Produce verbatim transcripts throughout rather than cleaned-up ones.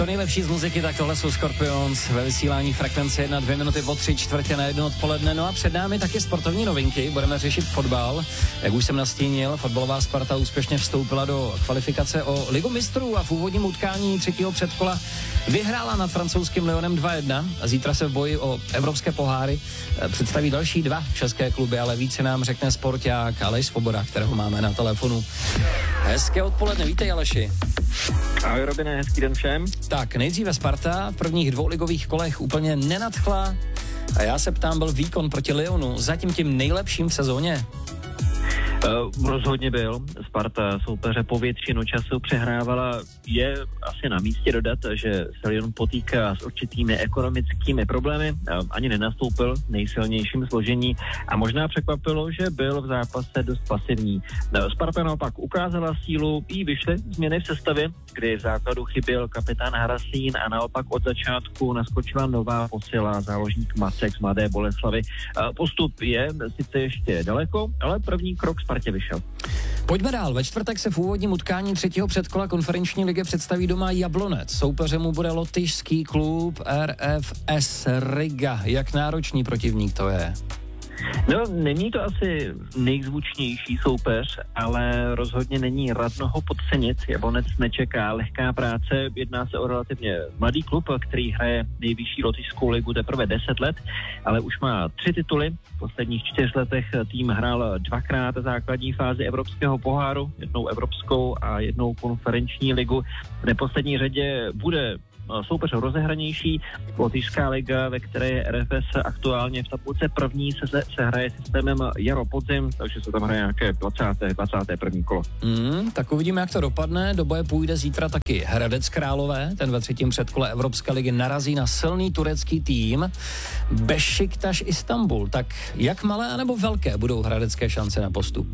To nejlepší z muziky, tak tohle jsou Scorpions ve vysílání frekvence jedna, dvě minuty po tři čtvrtě na jedno odpoledne. No a před námi taky sportovní novinky, budeme řešit fotbal. Jak už jsem nastínil, fotbalová Sparta úspěšně vstoupila do kvalifikace o Ligu mistrů a v úvodním utkání třetího předkola vyhrála nad francouzským Lyonem dva jedna a zítra se v boji o evropské poháry představí další dva české kluby, ale více nám řekne sporták Aleš Svoboda, kterého máme na telefonu. Hezké odpoledne, vítej Aleši. Ahoj Robine, hezký den všem. Tak, nejdříve Sparta v prvních dvou ligových kolech úplně nenadchla a já se ptám, byl výkon proti Lyonu zatím tím nejlepším v sezóně? Uh, rozhodně byl. Sparta soupeře po většinu času přehrávala. Je asi na místě dodat, že se Lyon potýká s určitými ekonomickými problémy. Uh, ani nenastoupil v nejsilnějším složení a možná překvapilo, že byl v zápase dost pasivní. Uh, Sparta naopak ukázala sílu, i vyšly změny v sestavě, kdy v základu chyběl kapitán Harasín a naopak od začátku naskočila nová posila, záložník Macek z Mladé Boleslavi. Uh, postup je sice ještě daleko, ale první krok Spartě vyšel. Pojďme dál. Ve čtvrtek se v úvodním utkání třetího předkola konferenční ligy představí doma Jablonec. Soupeřem mu bude lotyšský klub R F S Riga. Jak náročný protivník to je? No, není to asi nejzvučnější soupeř, ale rozhodně není radno ho podcenit. Jablonec nečeká lehká práce, jedná se o relativně mladý klub, který hraje nejvyšší lotyšskou ligu teprve deset let, ale už má tři tituly. V posledních čtyř letech tým hrál dvakrát základní fázi evropského poháru, jednou evropskou a jednou konferenční ligu. V neposlední řadě bude soupeř rozehranější. Lotyšská liga, ve které je R F S aktuálně v tabulce první, se, se hraje systémem jaro-podzim, takže se tam hraje nějaké dvacáté dvacáté první kolo. Mm, tak uvidíme, jak to dopadne. Do boje půjde zítra taky Hradec Králové. Ten ve třetím předkole Evropské ligy narazí na silný turecký tým Bešiktaš Istanbul. Tak jak malé anebo velké budou hradecké šance na postup?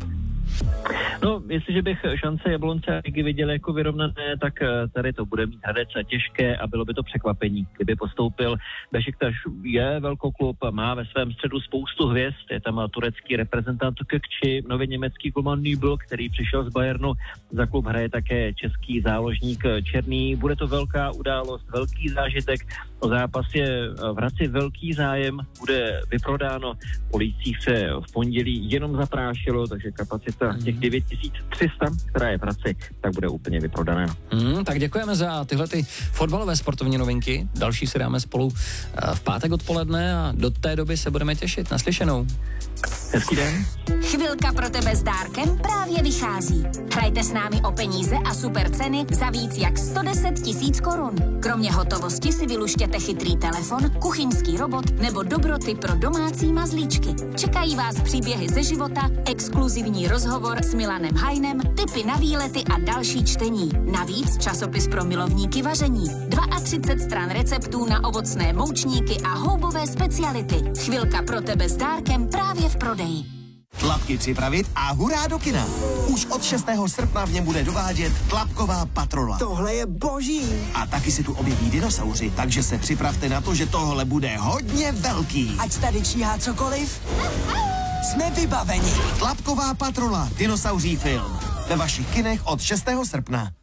No, jestliže bych šance Jablonce a Ligy viděl jako vyrovnané, tak tady to bude mít Hradec těžké a bylo by to překvapení, kdyby postoupil. Bešiktaš je velkoklub, má ve svém středu spoustu hvězd, je tam turecký reprezentant Kökçü, nový německý golman Nübel, který přišel z Bayernu, za klub hraje také český záložník Černý. Bude to velká událost, velký zážitek, o zápas je v Hradci velký zájem, bude vyprodáno, po lístcích se v pondělí jenom zaprášilo, takže kapacita těch devět tisíc tři sta, která je v Hradci, tak bude úplně vyprodaná. Mm, tak děkujeme za tyhle ty fotbalové sportovní novinky. Další si dáme spolu v pátek odpoledne a do té doby se budeme těšit. Naslyšenou. Hezký den. Chvilka pro tebe s dárkem právě vychází. Hrajte s námi o peníze a super ceny za víc jak sto deset tisíc korun. Kromě hotovosti si vyluštěte chytrý telefon, kuchyňský robot nebo dobroty pro domácí mazlíčky. Čekají vás příběhy ze života, exkluzivní rozhovor s Milanem Hajnem, tipy na výlety a další čtení. Navíc časopis pro milovníky vaření. třicet dva stran receptů na ovocné moučníky a houbové speciality. Chvilka pro tebe s dárkem právě v prodeji. Tlapky připravit a hurá do kina. Už od šestého srpna v něm bude dovádět Tlapková patrola. Tohle je boží. A taky se tu objeví dinosauři, takže se připravte na to, že tohle bude hodně velký. Ať tady číhá cokoliv, jsme vybaveni. Tlapková patrola, dinosauří film. Ve vašich kinech od šestého srpna.